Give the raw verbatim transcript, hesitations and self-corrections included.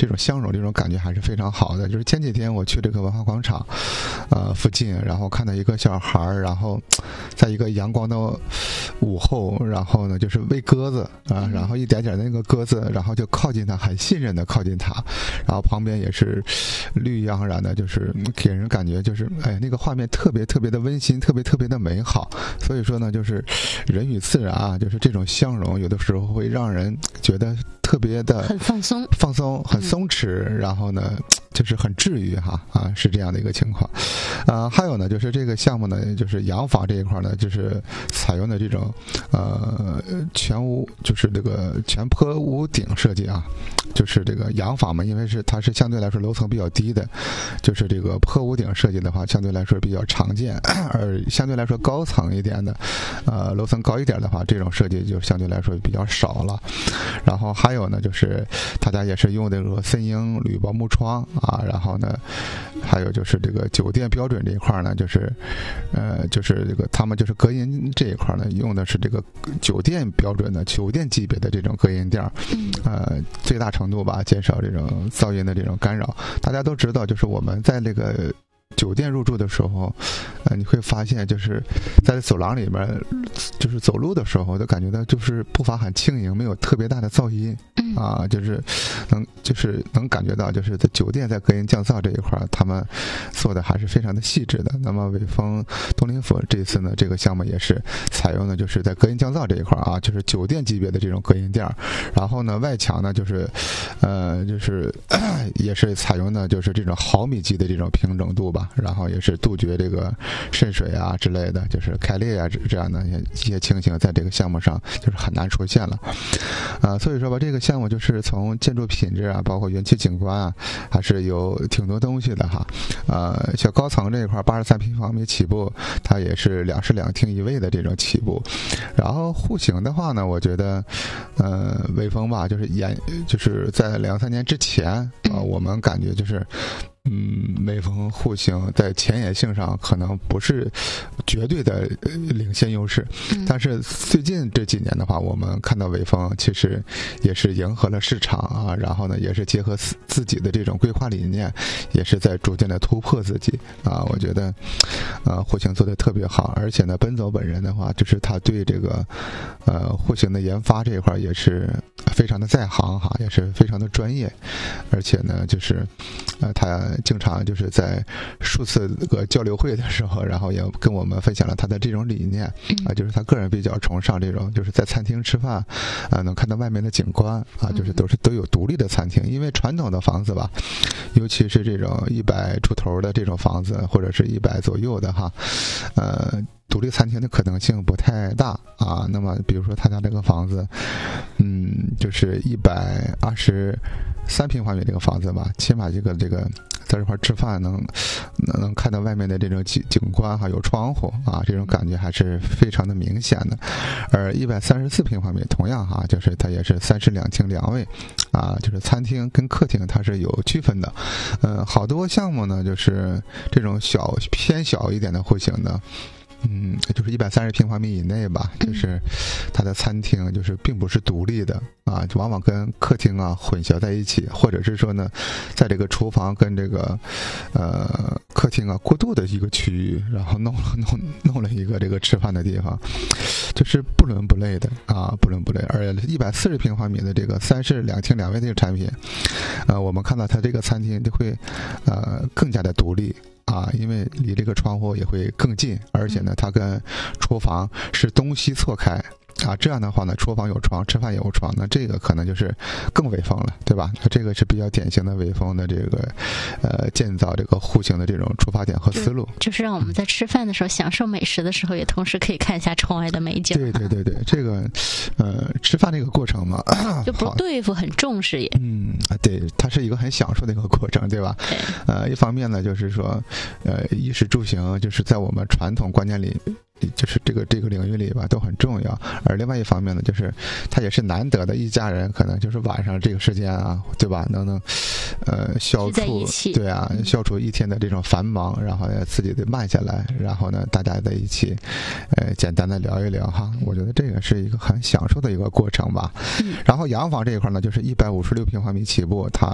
这种相融这种感觉还是非常好的。就是前几天我去这个文化广场呃附近，然后看到一个小孩儿，然后在一个阳光的午后，然后呢就是喂鸽子啊，然后一点点的那个鸽子，然后就靠近他，很信任的靠近他，然后旁边也是绿意盎然的，就是给人感觉就是哎那个画面特别特别的温馨，特别特别的美好。所以说呢，就是人与自然啊，就是这种相融，有的时候会让人觉得特别的很放松， 放松，很松弛，嗯、然后呢，就是很治愈哈啊，是这样的一个情况。啊，还有呢，就是这个项目呢，就是洋房这一块呢，就是采用的这种呃全屋，就是这个全坡屋顶设计啊，就是这个洋房嘛，因为是它是相对来说楼层比较低的，就是这个坡屋顶设计的话，相对来说比较常见，而相对来说高层一点的，呃，楼层高一点的话，这种设计就相对来说比较少了。然后还有呢，就是大家也是用这个森英铝薄幕窗啊，然后呢，还有就是这个酒店标准这一块呢，就是呃，就是这个他们就是隔音这一块呢，用的是这个酒店标准的酒店级别的这种隔音垫，呃，最大程度吧减少这种噪音的这种干扰。大家都知道，就是我们在这个酒店入住的时候，呃，你会发现就是在走廊里面，就是走路的时候，都感觉到就是步伐很轻盈，没有特别大的噪音啊，就是能就是能感觉到，就是在酒店在隔音降噪这一块，他们做的还是非常的细致的。那么伟峰东林府这次呢，这个项目也是采用的就是在隔音降噪这一块啊，就是酒店级别的这种隔音垫，然后呢外墙呢就是呃就是也是采用的就是这种毫米级的这种平整度吧。然后也是杜绝这个渗水啊之类的，就是开裂啊这样的一些情形，在这个项目上就是很难出现了，啊，所以说吧，这个项目就是从建筑品质啊，包括园区景观啊，还是有挺多东西的哈。呃，小高层这一块八十三平方米起步，它也是两室两厅一卫的这种起步。然后户型的话呢，我觉得，呃，伟峰吧，就是沿就是在两三年之前啊、呃，我们感觉就是。嗯，伟峰户型在前沿性上可能不是绝对的领先优势，嗯、但是最近这几年的话，我们看到伟峰其实也是迎合了市场啊，然后呢，也是结合自己的这种规划理念，也是在逐渐的突破自己啊。我觉得，呃，户型做的特别好，而且呢，奔走本人的话，就是他对这个呃户型的研发这一块也是非常的在行哈，也是非常的专业，而且呢，就是呃他。经常就是在数次这个交流会的时候，然后也跟我们分享了他的这种理念啊，就是他个人比较崇尚这种，就是在餐厅吃饭啊，能看到外面的景观啊，就是都是都有独立的餐厅，因为传统的房子吧，尤其是这种一百出头的这种房子，或者是一百左右的哈，呃。独立餐厅的可能性不太大啊。那么，比如说他家这个房子，嗯，就是一百二十三平方米这个房子吧，起码这个这个在这块吃饭能能能看到外面的这种景景观哈，有窗户啊，这种感觉还是非常的明显的。而一百三十四平方米，同样哈，就是它也是三室两厅两卫啊，就是餐厅跟客厅它是有区分的。嗯、呃，好多项目呢，就是这种小偏小一点的户型的。嗯，就是一百三十平方米以内吧，就是它的餐厅就是并不是独立的啊，往往跟客厅啊混淆在一起，或者是说呢，在这个厨房跟这个呃客厅啊过渡的一个区域，然后弄了弄弄了一个这个吃饭的地方，就是不伦不类的啊，不伦不类。而一百四十平方米的这个三室两厅两卫的这个产品，呃，我们看到它这个餐厅就会呃更加的独立。啊，因为离这个窗户也会更近，而且呢，它跟厨房是东西错开啊，这样的话呢，厨房有床，吃饭也有床，那这个可能就是更伟峰了，对吧？那这个是比较典型的伟峰的这个呃建造这个户型的这种出发点和思路， 就, 就是让我们在吃饭的时候、嗯、享受美食的时候，也同时可以看一下窗外的美景。 对对对对，这个呃吃饭这个过程嘛， 就不对付很重视也。 嗯啊，对，它是一个很享受的一个过程，对吧？ 对。 呃，一方面呢，就是说，呃，衣食住行，就是在我们传统观念里。就是这个这个领域里吧都很重要，而另外一方面呢，就是它也是难得的一家人，可能就是晚上这个时间啊，对吧？能能呃消除对啊，消除一天的这种繁忙，然后自己得慢下来，然后呢，大家在一起呃简单的聊一聊哈，我觉得这个是一个很享受的一个过程吧。然后洋房这一块呢，就是一百五十六平方米起步，它